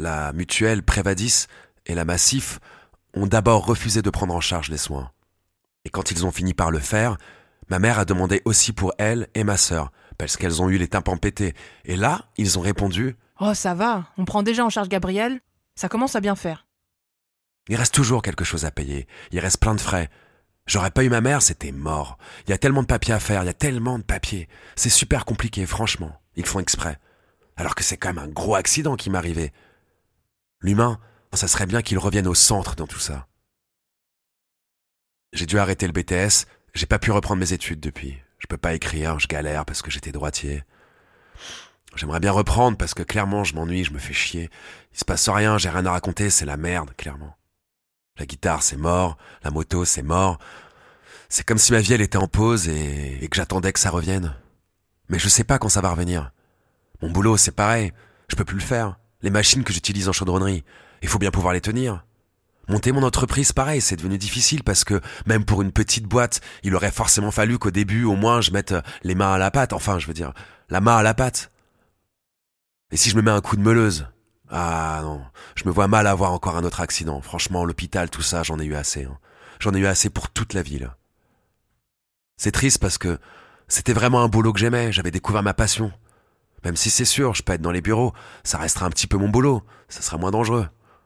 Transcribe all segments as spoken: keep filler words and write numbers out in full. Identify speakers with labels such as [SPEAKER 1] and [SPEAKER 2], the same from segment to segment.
[SPEAKER 1] La mutuelle Prévadis et la Massif ont d'abord refusé de prendre en charge les soins. Et quand ils ont fini par le faire, ma mère a demandé aussi pour elle et ma sœur, parce qu'elles ont eu les tympans pétés. Et là, ils ont répondu
[SPEAKER 2] « Oh, ça va, on prend déjà en charge Gabriel, ça commence à bien faire. »
[SPEAKER 1] Il reste toujours quelque chose à payer, il reste plein de frais. J'aurais pas eu ma mère, c'était mort. Il y a tellement de papiers à faire, il y a tellement de papiers. C'est super compliqué, franchement. Ils font exprès. Alors que c'est quand même un gros accident qui m'est arrivé. L'humain, ça serait bien qu'il revienne au centre dans tout ça. J'ai dû arrêter le B T S, j'ai pas pu reprendre mes études depuis. Je peux pas écrire, je galère parce que j'étais droitier. J'aimerais bien reprendre parce que clairement je m'ennuie, je me fais chier. Il se passe rien, j'ai rien à raconter, c'est la merde, clairement. La guitare c'est mort, la moto c'est mort. C'est comme si ma vie elle était en pause et, et que j'attendais que ça revienne. Mais je sais pas quand ça va revenir. Mon boulot c'est pareil, je peux plus le faire. Les machines que j'utilise en chaudronnerie, il faut bien pouvoir les tenir. Monter mon entreprise, pareil, c'est devenu difficile parce que même pour une petite boîte, il aurait forcément fallu qu'au début, au moins, je mette les mains à la pâte. Enfin, je veux dire, la main à la pâte. Et si je me mets un coup de meuleuse? Ah non, je me vois mal avoir encore un autre accident. Franchement, l'hôpital, tout ça, j'en ai eu assez. Hein. J'en ai eu assez pour toute la vie, là. C'est triste parce que c'était vraiment un boulot que j'aimais, j'avais découvert ma passion. Même si c'est sûr, je peux être dans les bureaux, ça restera un petit peu mon boulot, ça sera moins dangereux.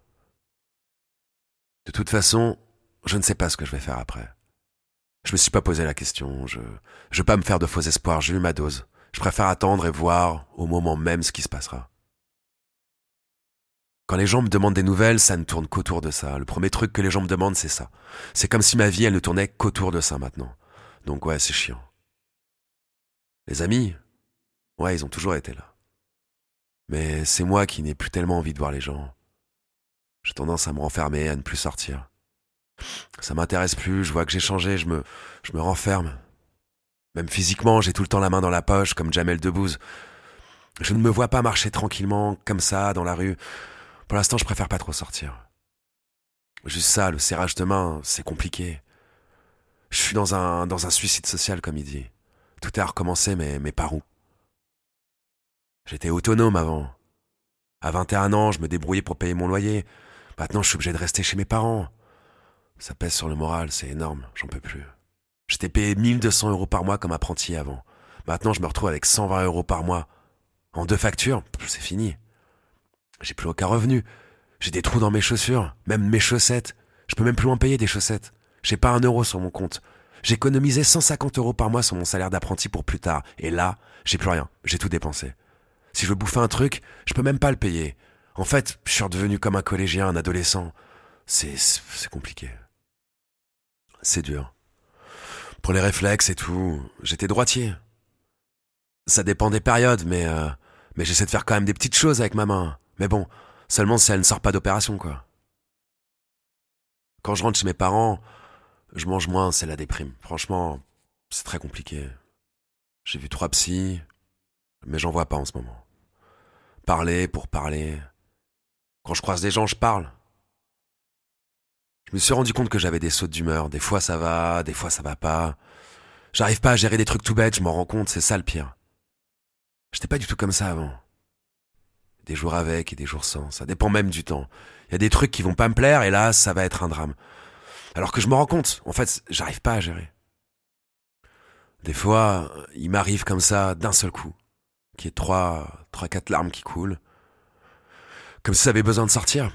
[SPEAKER 1] De toute façon, je ne sais pas ce que je vais faire après. Je me suis pas posé la question, je je veux pas me faire de faux espoirs, j'ai eu ma dose. Je préfère attendre et voir au moment même ce qui se passera. Quand les gens me demandent des nouvelles, ça ne tourne qu'autour de ça. Le premier truc que les gens me demandent, c'est ça. C'est comme si ma vie, elle ne tournait qu'autour de ça maintenant. Donc ouais, c'est chiant. Les amis, ouais, ils ont toujours été là. Mais c'est moi qui n'ai plus tellement envie de voir les gens. J'ai tendance à me renfermer, à ne plus sortir. Ça m'intéresse plus, je vois que j'ai changé, je me, je me renferme. Même physiquement, j'ai tout le temps la main dans la poche, comme Jamel Debbouze. Je ne me vois pas marcher tranquillement, comme ça, dans la rue. Pour l'instant, je préfère pas trop sortir. Juste ça, le serrage de main, c'est compliqué. Je suis dans un, dans un suicide social, comme il dit. Tout est à recommencer, mais, mais par où? J'étais autonome avant. À vingt et un ans, je me débrouillais pour payer mon loyer. Maintenant, je suis obligé de rester chez mes parents. Ça pèse sur le moral, c'est énorme, j'en peux plus. J'étais payé mille deux cents euros par mois comme apprenti avant. Maintenant, je me retrouve avec cent vingt euros par mois. En deux factures, c'est fini. J'ai plus aucun revenu. J'ai des trous dans mes chaussures, même mes chaussettes. Je peux même plus en payer des chaussettes. J'ai pas un euro sur mon compte. J'ai économisé cent cinquante euros par mois sur mon salaire d'apprenti pour plus tard. Et là, j'ai plus rien. J'ai tout dépensé. Si je veux bouffer un truc, je peux même pas le payer. En fait, je suis redevenu comme un collégien, un adolescent. C'est, c'est compliqué. C'est dur. Pour les réflexes et tout, j'étais droitier. Ça dépend des périodes, mais, euh, mais j'essaie de faire quand même des petites choses avec ma main. Mais bon, seulement si elle ne sort pas d'opération, quoi. Quand je rentre chez mes parents, je mange moins, c'est la déprime. Franchement, c'est très compliqué. J'ai vu trois psys, mais j'en vois pas en ce moment. Parler pour parler. Quand je croise des gens, je parle. Je me suis rendu compte que j'avais des sautes d'humeur. Des fois ça va, des fois ça va pas. J'arrive pas à gérer des trucs tout bêtes, je m'en rends compte, c'est ça le pire. J'étais pas du tout comme ça avant. Des jours avec et des jours sans, ça dépend même du temps. Il y a des trucs qui vont pas me plaire et là, ça va être un drame. Alors que je me rends compte, en fait, j'arrive pas à gérer. Des fois, il m'arrive comme ça, d'un seul coup, qu'il y ait trois, trois, quatre larmes qui coulent. Comme si ça avait besoin de sortir.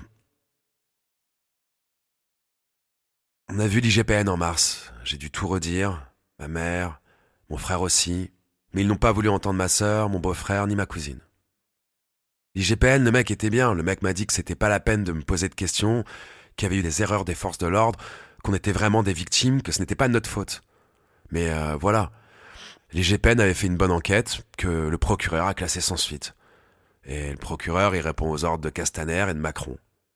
[SPEAKER 1] On a vu l'I G P N en mars. J'ai dû tout redire. Ma mère, mon frère aussi. Mais ils n'ont pas voulu entendre ma sœur, mon beau-frère, ni ma cousine. L'I G P N, le mec était bien. Le mec m'a dit que c'était pas la peine de me poser de questions, qu'il y avait eu des erreurs des forces de l'ordre, qu'on était vraiment des victimes, que ce n'était pas de notre faute. Mais euh, voilà. L'I G P N avait fait une bonne enquête, que le procureur a classée sans suite. Et le procureur, il répond aux ordres de Castaner et de Macron.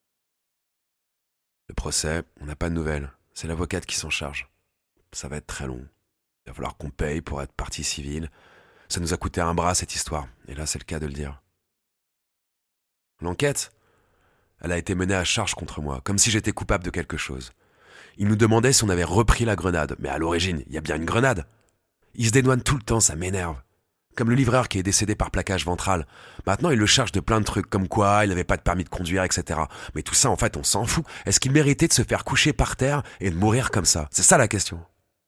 [SPEAKER 1] Le procès, on n'a pas de nouvelles. C'est l'avocate qui s'en charge. Ça va être très long. Il va falloir qu'on paye pour être partie civile. Ça nous a coûté un bras, cette histoire. Et là, c'est le cas de le dire. L'enquête, elle a été menée à charge contre moi, comme si j'étais coupable de quelque chose. Ils nous demandaient si on avait repris la grenade. Mais à l'origine, il y a bien une grenade. Ils se dédouanent tout le temps, ça m'énerve. Comme le livreur qui est décédé par plaquage ventral. Maintenant, il le charge de plein de trucs, comme quoi il n'avait pas de permis de conduire, et cetera. Mais tout ça, en fait, on s'en fout. Est-ce qu'il méritait de se faire coucher par terre et de mourir comme ça? C'est ça la question.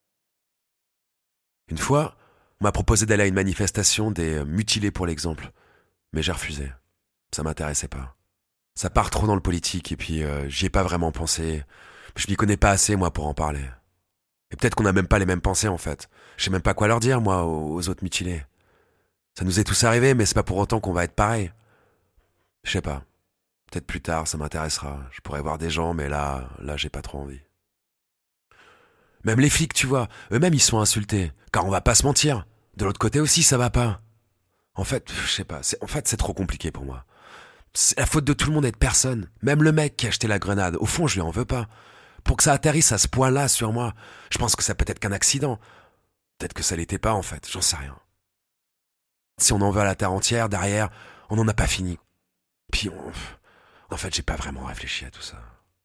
[SPEAKER 1] Une fois, on m'a proposé d'aller à une manifestation des mutilés pour l'exemple. Mais j'ai refusé. Ça m'intéressait pas. Ça part trop dans le politique et puis euh, j'y ai pas vraiment pensé. Je m'y connais pas assez, moi, pour en parler. Et peut-être qu'on n'a même pas les mêmes pensées, en fait. Je sais même pas quoi leur dire, moi, aux, aux autres mutilés. Ça nous est tous arrivé, mais c'est pas pour autant qu'on va être pareil. Je sais pas. Peut-être plus tard, ça m'intéressera. Je pourrais voir des gens, mais là, là, j'ai pas trop envie. Même les flics, tu vois, eux-mêmes, ils sont insultés. Car on va pas se mentir. De l'autre côté aussi, ça va pas. En fait, je sais pas. C'est, en fait, c'est trop compliqué pour moi. C'est la faute de tout le monde et de personne. Même le mec qui a acheté la grenade. Au fond, je lui en veux pas. Pour que ça atterrisse à ce point-là sur moi, je pense que ça peut être qu'un accident. Peut-être que ça l'était pas, en fait. J'en sais rien. Si on en veut à la terre entière, derrière, on n'en a pas fini. Puis, on... en fait, j'ai pas vraiment réfléchi à tout ça.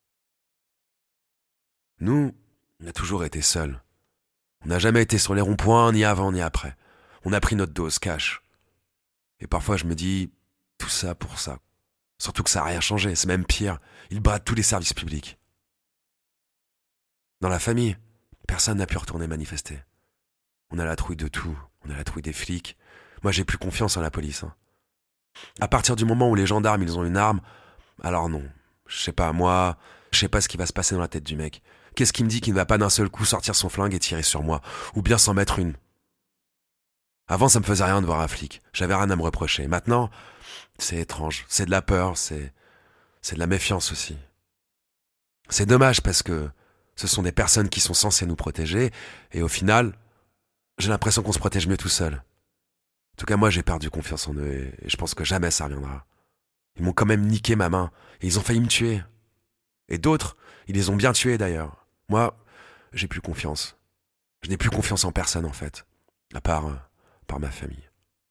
[SPEAKER 1] Nous, on a toujours été seuls. On n'a jamais été sur les ronds-points, ni avant, ni après. On a pris notre dose, cash. Et parfois, je me dis, tout ça pour ça. Surtout que ça n'a rien changé, c'est même pire. Ils bradent tous les services publics. Dans la famille, personne n'a pu retourner manifester. On a la trouille de tout, on a la trouille des flics. Moi, j'ai plus confiance en la police. Hein. À partir du moment où les gendarmes, ils ont une arme, alors non. Je sais pas, moi, je sais pas ce qui va se passer dans la tête du mec. Qu'est-ce qui me dit qu'il ne va pas d'un seul coup sortir son flingue et tirer sur moi? Ou bien s'en mettre une? Avant, ça me faisait rien de voir un flic. J'avais rien à me reprocher. Maintenant, c'est étrange. C'est de la peur, c'est, c'est de la méfiance aussi. C'est dommage parce que ce sont des personnes qui sont censées nous protéger et au final, j'ai l'impression qu'on se protège mieux tout seul. En tout cas, moi, j'ai perdu confiance en eux et je pense que jamais ça reviendra. Ils m'ont quand même niqué ma main et ils ont failli me tuer. Et d'autres, ils les ont bien tués d'ailleurs. Moi, j'ai plus confiance. Je n'ai plus confiance en personne en fait, à part, euh, par ma famille.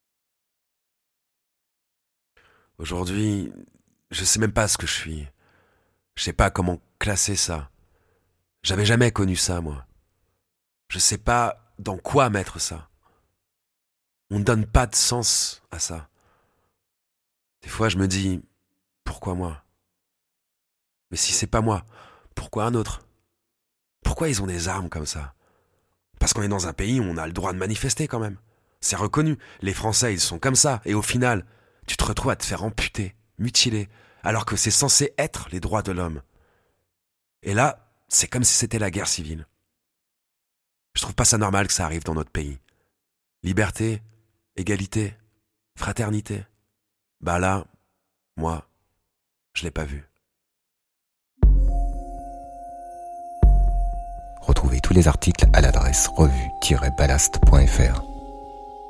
[SPEAKER 1] Aujourd'hui, je sais même pas ce que je suis. Je sais pas comment classer ça. J'avais jamais connu ça, moi. Je sais pas dans quoi mettre ça. On ne donne pas de sens à ça. Des fois, je me dis, pourquoi moi? Mais si c'est pas moi, pourquoi un autre? Pourquoi ils ont des armes comme ça? Parce qu'on est dans un pays où on a le droit de manifester quand même. C'est reconnu. Les Français, ils sont comme ça. Et au final, tu te retrouves à te faire amputer, mutiler, alors que c'est censé être les droits de l'homme. Et là, c'est comme si c'était la guerre civile. Je trouve pas ça normal que ça arrive dans notre pays. Liberté, égalité, fraternité. Bah là, moi, je l'ai pas vu.
[SPEAKER 3] Retrouvez tous les articles à l'adresse revue tiret ballast point f r.